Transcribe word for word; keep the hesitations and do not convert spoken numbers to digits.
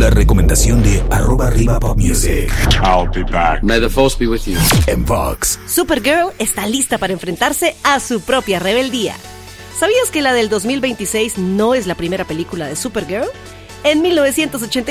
la recomendación de arroba arriba pop music. I'll be back. May the force be with you. En Vox. Supergirl está lista para enfrentarse a su propia rebeldía. ¿Sabías que la del dos mil veintiséis no es la primera película de Supergirl? En mil novecientos ochenta